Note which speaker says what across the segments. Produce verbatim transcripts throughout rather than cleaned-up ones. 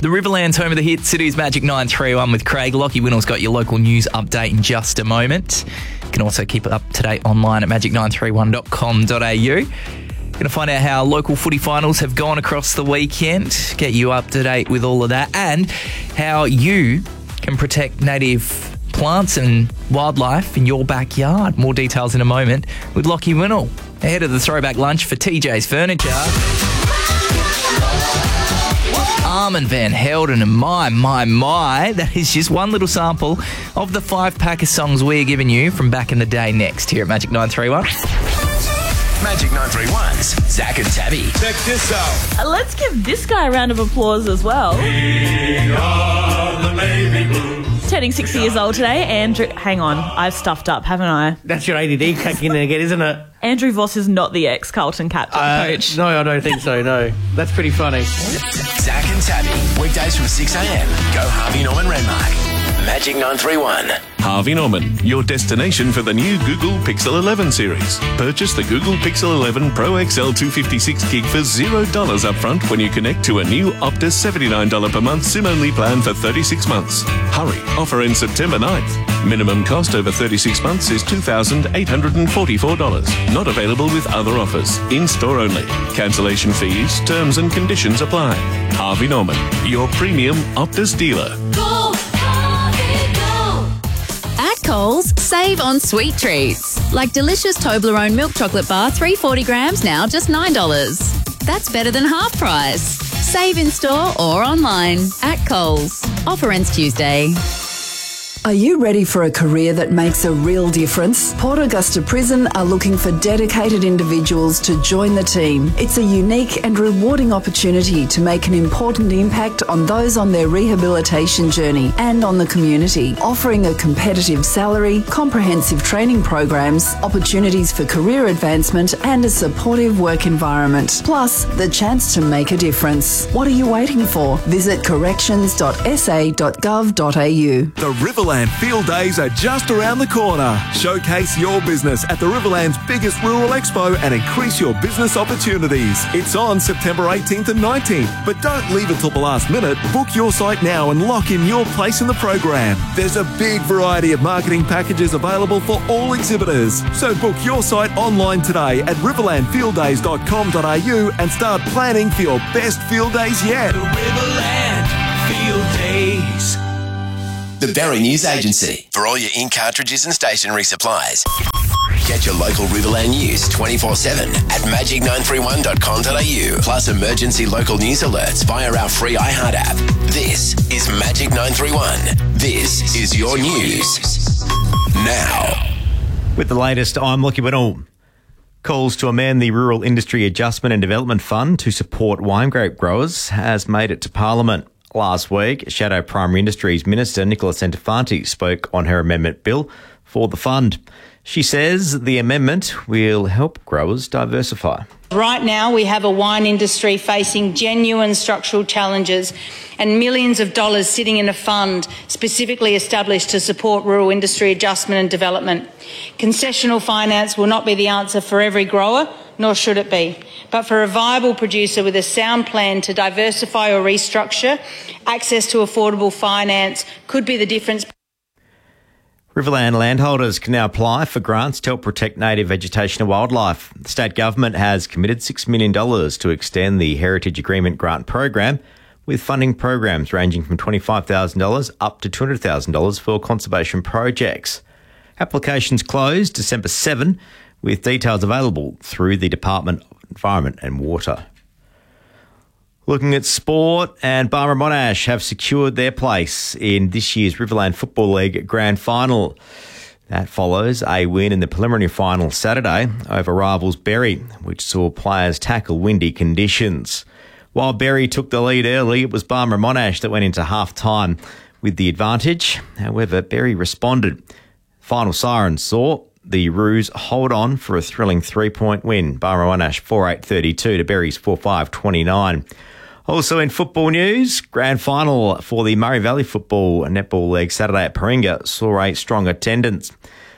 Speaker 1: The Riverland's home of the hits. It is Magic nine three one with Craig. Lockie Winnell's got your local news update in just a moment. You can also keep it up to date online at magic nine three one dot com dot a u. Going to find out how local footy finals have gone across the weekend, get you up to date with all of that, and how you can protect native plants and wildlife in your backyard. More details in a moment with Lockie Winnell, ahead of the throwback lunch for T J's Furniture. Armand Van Helden, and my, my, my, that is just one little sample of the five pack of songs we're giving you from back in the day next here at Magic nine three one.
Speaker 2: Magic nine three one's Zach and Tabby. Check this out.
Speaker 3: Uh, let's give this guy a round of applause as well.
Speaker 4: We are the Navy Blues.
Speaker 3: Turning sixty years old today, Andrew... Hang on, I've stuffed up, haven't I?
Speaker 5: That's your A D D kicking in again, isn't it?
Speaker 3: Andrew Voss is not the ex-Carlton captain,
Speaker 5: Uh,
Speaker 3: coach.
Speaker 5: no, I don't think so, no. That's pretty funny.
Speaker 2: Zach and Tabby, weekdays from six a.m. Go Harvey Norman Renmark. Magic nine three one.
Speaker 6: Harvey Norman, your destination for the new Google Pixel eleven series. Purchase the Google Pixel eleven Pro X L two fifty-six gig for zero dollars upfront when you connect to a new Optus seventy-nine dollars per month SIM-only plan for thirty-six months. Hurry, offer ends September ninth. Minimum cost over thirty-six months is two thousand eight hundred forty-four dollars. Not available with other offers. In-store only. Cancellation fees, terms and conditions apply. Harvey Norman, your premium Optus dealer.
Speaker 7: Go, Harvey, go! At Coles, save on sweet treats. Like delicious Toblerone milk chocolate bar, three hundred forty grams, now just nine dollars. That's better than half price. Save in store or online. At Coles. Offer ends Tuesday.
Speaker 8: Are you ready for a career that makes a real difference? Port Augusta Prison are looking for dedicated individuals to join the team. It's a unique and rewarding opportunity to make an important impact on those on their rehabilitation journey and on the community, offering a competitive salary, comprehensive training programs, opportunities for career advancement and a supportive work environment. Plus, the chance to make a difference. What are you waiting for? Visit corrections dot s a dot gov dot a u.
Speaker 9: The Riverland Field Days are just around the corner. Showcase your business at the Riverland's biggest rural expo and increase your business opportunities. It's on September eighteenth and nineteenth, but don't leave it till the last minute. Book your site now and lock in your place in the program. There's a big variety of marketing packages available for all exhibitors. So book your site online today at riverland field days dot com dot a u and start planning for your best field days yet.
Speaker 2: The Riverland Field Days. The Berry News Agency. For all your ink cartridges and stationery supplies. Get your local Riverland news twenty-four seven at magic nine three one dot com dot a u. Plus emergency local news alerts via our free iHeart app. This is Magic nine three one. This is your news. Now.
Speaker 10: With the latest, I'm Lockie Winnell. Calls to amend the Rural Industry Adjustment and Development Fund to support wine grape growers has made it to Parliament. Last week, Shadow Primary Industries Minister Nicola Centofanti spoke on her amendment bill for the fund. She says the amendment will help growers diversify.
Speaker 11: Right now, we have a wine industry facing genuine structural challenges and millions of dollars sitting in a fund specifically established to support rural industry adjustment and development. Concessional finance will not be the answer for every grower, nor should it be. But for a viable producer with a sound plan to diversify or restructure, access to affordable finance could be the difference.
Speaker 10: Riverland landholders can now apply for grants to help protect native vegetation and wildlife. The state government has committed six million dollars to extend the Heritage Agreement Grant Program, with funding programs ranging from twenty-five thousand dollars up to two hundred thousand dollars for conservation projects. Applications close December seventh, with details available through the Department of Environment and Water. Looking at sport, and Barmah Monash have secured their place in this year's Riverland Football League Grand Final. That follows a win in the preliminary final Saturday over rivals Berry, which saw players tackle windy conditions. While Berry took the lead early, it was Barmah Monash that went into half-time with the advantage. However, Berry responded. Final siren saw the Roos hold on for a thrilling three-point win. Barmah Monash four eight thirty-two to Berry's four five twenty-nine. Also in football news, grand final for the Murray Valley Football Netball League Saturday at Paringa saw a strong attendance.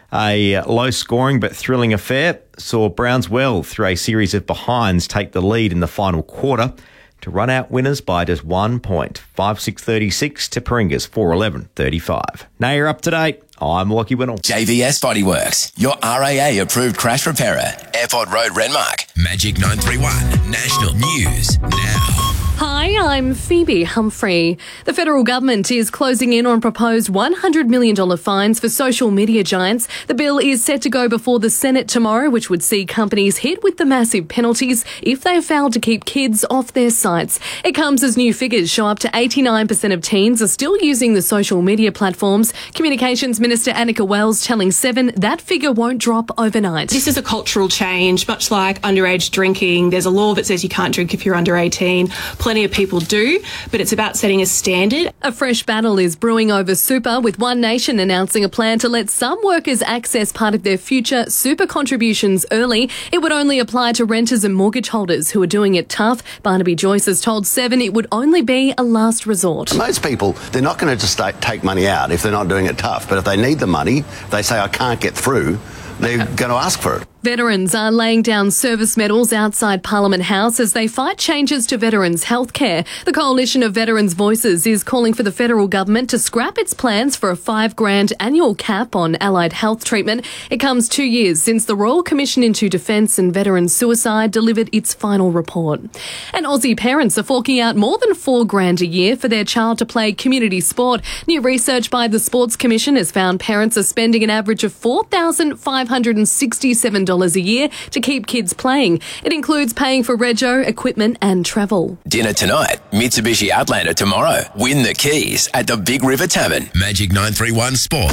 Speaker 10: A low-scoring but thrilling affair saw Brownswell, through a series of behinds, take the lead in the final quarter to run out winners by just one point, five six thirty-six to Paringa's four eleven thirty-five. Now you're up to date. I'm Lockie Winnell.
Speaker 2: J V S Bodyworks, your R A A approved crash repairer. Airport Road, Renmark. Magic nine three one, National News Now.
Speaker 12: Hi, I'm Phoebe Humphrey. The federal government is closing in on proposed one hundred million dollars fines for social media giants. The bill is set to go before the Senate tomorrow, which would see companies hit with the massive penalties if they fail to keep kids off their sites. It comes as new figures show up to eighty-nine percent of teens are still using the social media platforms. Communications Minister Annika Wells telling Seven that figure won't drop overnight.
Speaker 13: This is a cultural change, much like underage drinking. There's a law that says you can't drink if you're under eighteen. Plenty of people do, but it's about setting a standard.
Speaker 12: A fresh battle is brewing over super, with One Nation announcing a plan to let some workers access part of their future super contributions early. It would only apply to renters and mortgage holders who are doing it tough. Barnaby Joyce has told Seven it would only be a last resort.
Speaker 14: Most people, they're not going to just take money out if they're not doing it tough, but if they need the money, they say, I can't get through, they're going to ask for it.
Speaker 12: Veterans are laying down service medals outside Parliament House as they fight changes to veterans' healthcare. The Coalition of Veterans' Voices is calling for the federal government to scrap its plans for a five grand annual cap on allied health treatment. It comes two years since the Royal Commission into Defence and Veteran Suicide delivered its final report. And Aussie parents are forking out more than four grand a year for their child to play community sport. New research by the Sports Commission has found parents are spending an average of four thousand five hundred sixty-seven dollars a year to keep kids playing. It includes paying for rego, equipment and travel.
Speaker 2: Dinner tonight, Mitsubishi Outlander tomorrow. Win the keys at the Big River Tavern. Magic nine three one Sport.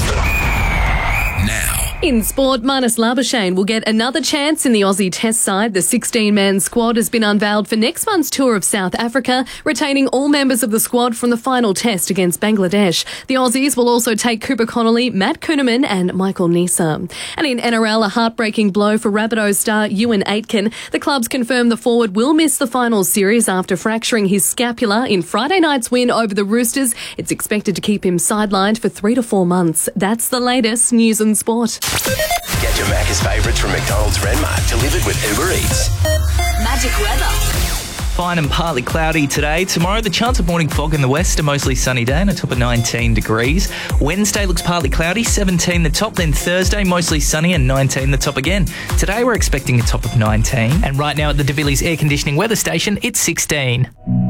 Speaker 2: Now.
Speaker 12: In sport, Marnus Labuschagne will get another chance in the Aussie Test side. The sixteen-man squad has been unveiled for next month's tour of South Africa, retaining all members of the squad from the final test against Bangladesh. The Aussies will also take Cooper Connolly, Matt Kuhneman and Michael Neser. And in N R L, a heartbreaking blow for Rabbitohs star Ewan Aitken. The clubs confirm the forward will miss the finals series after fracturing his scapula in Friday night's win over the Roosters. It's expected to keep him sidelined for three to four months. That's the latest news and sport.
Speaker 2: Get your Macca's favourites from McDonald's Renmark delivered with Uber Eats.
Speaker 1: Magic weather. Fine and partly cloudy today. Tomorrow, the chance of morning fog in the west, a mostly sunny day and a top of nineteen degrees. Wednesday looks partly cloudy, seventeen the top. Then Thursday, mostly sunny and nineteen the top again. Today, we're expecting a top of nineteen. And right now at the De Villiers Air Conditioning weather station, it's sixteen.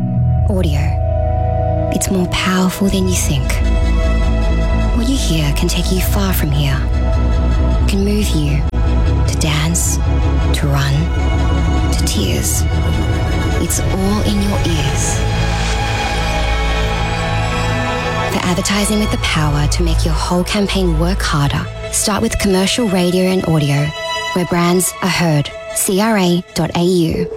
Speaker 15: Audio. It's more powerful than you think. What you hear can take you far from here. Can move you to dance, to run, to tears. It's all in your ears. For advertising with the power to make your whole campaign work harder, start with commercial radio and audio, where brands are heard. C R A dot A U.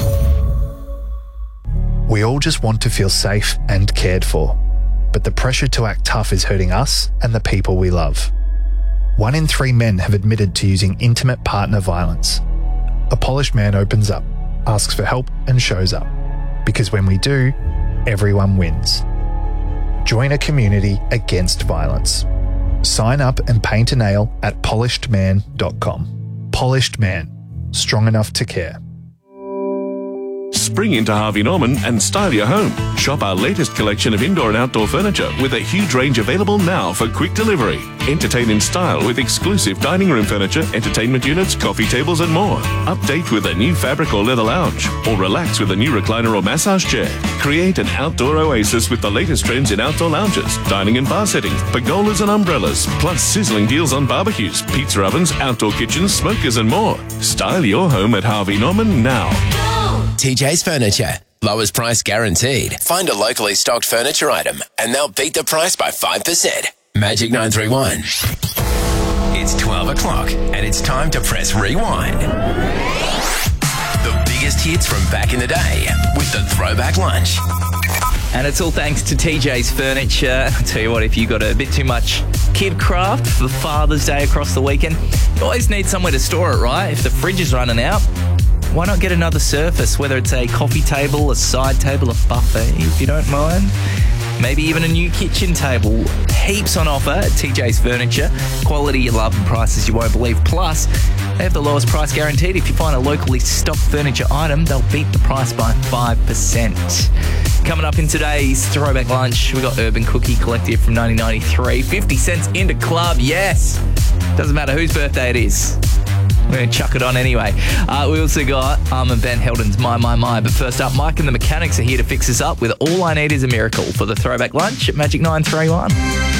Speaker 16: We all just want to feel safe and cared for, but the pressure to act tough is hurting us and the people we love. One in three men have admitted to using intimate partner violence. A polished man opens up, asks for help and shows up. Because when we do, everyone wins. Join a community against violence. Sign up and paint a nail at polished man dot com. Polished Man. Strong enough to care.
Speaker 6: Spring into Harvey Norman and style your home. Shop our latest collection of indoor and outdoor furniture with a huge range available now for quick delivery. Entertain in style with exclusive dining room furniture, entertainment units, coffee tables and more. Update with a new fabric or leather lounge, or relax with a new recliner or massage chair. Create an outdoor oasis with the latest trends in outdoor lounges, dining and bar settings, pergolas and umbrellas, plus sizzling deals on barbecues, pizza ovens, outdoor kitchens, smokers and more. Style your home at Harvey Norman now.
Speaker 2: T J's Furniture. Lowest price guaranteed. Find a locally stocked furniture item and they'll beat the price by five percent. Magic nine three one. It's twelve o'clock and it's time to press rewind. The biggest hits from back in the day with the Throwback Lunch.
Speaker 1: And it's all thanks to T J's Furniture. I'll tell you what, if you got a bit too much kid craft for Father's Day across the weekend, you always need somewhere to store it, right? If the fridge is running out, why not get another surface, whether it's a coffee table, a side table, a buffet, if you don't mind. Maybe even a new kitchen table. Heaps on offer at T J's Furniture. Quality you love and prices you won't believe. Plus, They have the lowest price guaranteed. If you find a locally stocked furniture item, they'll beat the price by five percent. Coming up in today's Throwback Lunch, we got Urban Cookie Collective from nineteen ninety-three. fifty cents into club, yes. Doesn't matter whose birthday it is. We're going to chuck it on anyway. Uh, we also got Armin Van Helden's My, My, My. But first up, Mike and the Mechanics are here to fix us up with All I Need Is a Miracle for the Throwback Lunch at Magic nine three one.